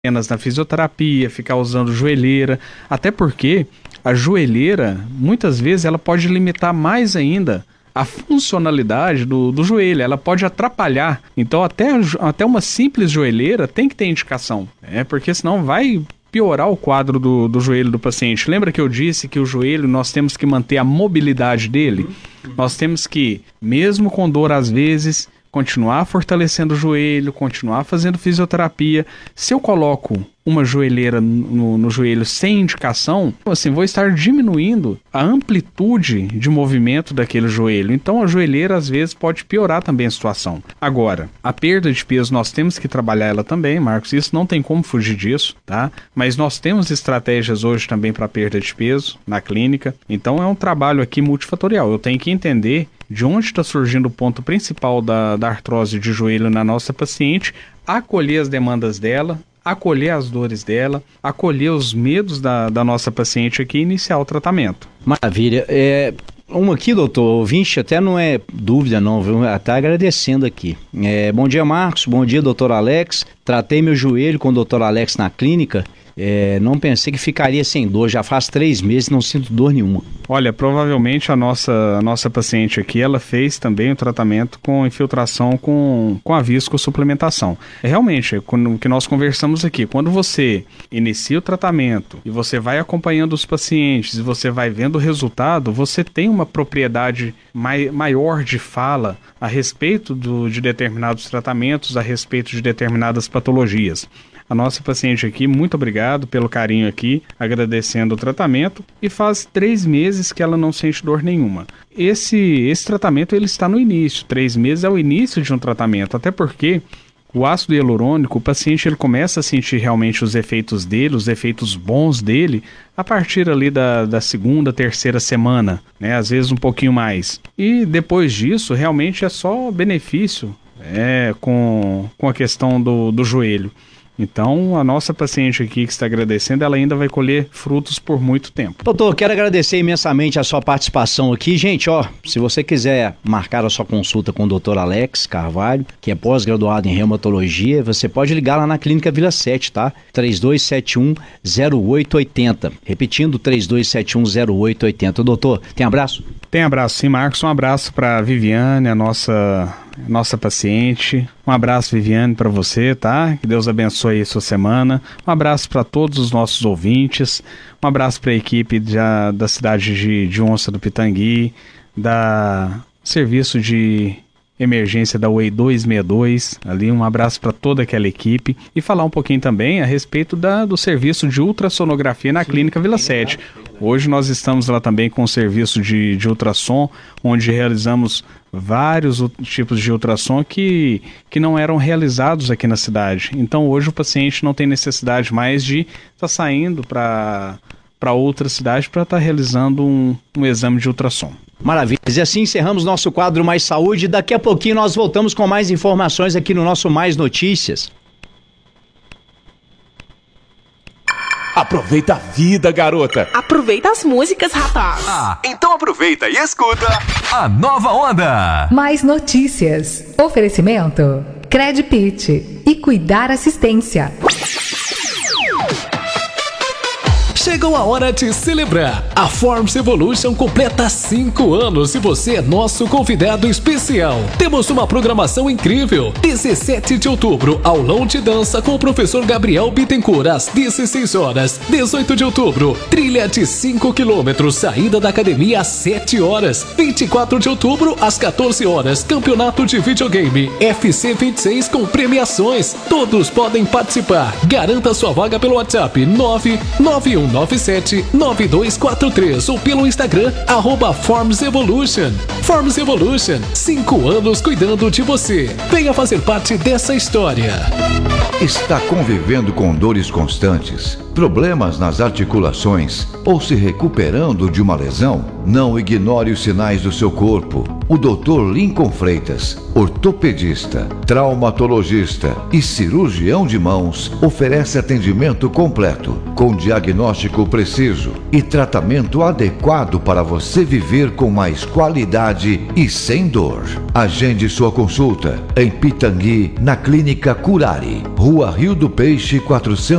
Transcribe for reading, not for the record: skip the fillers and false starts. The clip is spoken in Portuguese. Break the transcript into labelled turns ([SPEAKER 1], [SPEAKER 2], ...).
[SPEAKER 1] apenas na fisioterapia, ficar usando joelheira, até porque a joelheira, muitas vezes, ela pode limitar mais ainda a funcionalidade do joelho, ela pode atrapalhar. Então até uma simples joelheira tem que ter indicação, porque senão vai piorar o quadro do joelho do paciente. Lembra que eu disse que o joelho nós temos que manter a mobilidade dele? Nós temos que, mesmo com dor às vezes, continuar fortalecendo o joelho, continuar fazendo fisioterapia. Se eu coloco uma joelheira no joelho sem indicação, assim, vou estar diminuindo a amplitude de movimento daquele joelho. Então a joelheira às vezes pode piorar também a situação. Agora, a perda de peso nós temos que trabalhar ela também, Marcos, isso não tem como fugir disso, tá? Mas nós temos estratégias hoje também para perda de peso na clínica. Então é um trabalho aqui multifatorial. Eu tenho que entender de onde está surgindo o ponto principal da artrose de joelho na nossa paciente, acolher as demandas dela, acolher as dores dela, acolher os medos da nossa paciente aqui e iniciar o tratamento.
[SPEAKER 2] Maravilha. Aqui, doutor, ouvinte, até não é dúvida não, viu? Está agradecendo aqui. Bom dia, Marcos. Bom dia, doutor Alex. Tratei meu joelho com o doutor Alex na clínica. Não pensei que ficaria sem dor. Já faz 3 meses e não sinto dor nenhuma.
[SPEAKER 1] Olha, provavelmente a nossa paciente aqui, ela fez também o tratamento com infiltração com a viscosuplementação. Realmente, o que nós conversamos aqui, quando você inicia o tratamento e você vai acompanhando os pacientes e você vai vendo o resultado, você tem uma propriedade maior de fala a respeito de determinados tratamentos, a respeito de determinadas patologias. A nossa paciente aqui, muito obrigado pelo carinho aqui, agradecendo o tratamento, e faz 3 meses que ela não sente dor nenhuma. Esse tratamento ele está no início, 3 meses é o início de um tratamento, até porque o ácido hialurônico, o paciente ele começa a sentir realmente os efeitos dele, os efeitos bons dele, a partir ali da 2ª, 3ª semana, né? Às vezes um pouquinho mais. E depois disso, realmente é só benefício com a questão do joelho. Então, a nossa paciente aqui que está agradecendo, ela ainda vai colher frutos por muito tempo.
[SPEAKER 2] Doutor, quero agradecer imensamente a sua participação aqui. Gente, se você quiser marcar a sua consulta com o Dr. Alex Carvalho, que é pós-graduado em reumatologia, você pode ligar lá na Clínica Vila 7, tá? 3271-0880. Repetindo, 3271-0880. Doutor, tem abraço?
[SPEAKER 1] Tem abraço sim, Marcos. Um abraço para a Viviane, a nossa paciente. Um abraço, Viviane, para você, tá? Que Deus abençoe aí sua semana. Um abraço para todos os nossos ouvintes. Um abraço para a equipe da cidade de Onça do Pitangui, da serviço de emergência da UEI 262, ali um abraço para toda aquela equipe, e falar um pouquinho também a respeito do serviço de ultrassonografia na Clínica Vila 7. Hoje nós estamos lá também com o serviço de ultrassom, onde realizamos vários tipos de ultrassom que não eram realizados aqui na cidade. Então hoje o paciente não tem necessidade mais de estar saindo para outra cidade para estar realizando um exame de ultrassom.
[SPEAKER 2] Maravilha. E assim encerramos nosso quadro Mais Saúde. Daqui a pouquinho nós voltamos com mais informações aqui no nosso Mais Notícias.
[SPEAKER 3] Aproveita a vida, garota.
[SPEAKER 4] Aproveita as músicas, rapaz.
[SPEAKER 3] Então aproveita e escuta a Nova Onda.
[SPEAKER 5] Mais Notícias. Oferecimento Credpit e Cuidar Assistência.
[SPEAKER 6] Chegou a hora de celebrar. A Forms Evolution completa 5 anos e você é nosso convidado especial. Temos uma programação incrível. 17 de outubro, aulão de dança com o professor Gabriel Bittencourt às 16 horas. 18 de outubro, trilha de 5 quilômetros, saída da academia às 7 horas. 24 de outubro, às 14 horas, campeonato de videogame FC 26 com premiações. Todos podem participar. Garanta sua vaga pelo WhatsApp 991979243 ou pelo Instagram @FormsEvolution. Forms Evolution, 5 anos cuidando de você. Venha fazer parte dessa história.
[SPEAKER 7] Está convivendo com dores constantes, problemas nas articulações ou se recuperando de uma lesão? Não ignore os sinais do seu corpo. o Dr. Lincoln Freitas, ortopedista, traumatologista e cirurgião de mãos, oferece atendimento completo, com diagnóstico preciso e tratamento adequado para você viver com mais qualidade e sem dor. Agende sua consulta em Pitangui, na Clínica Curare, Rua Rio do Peixe 400.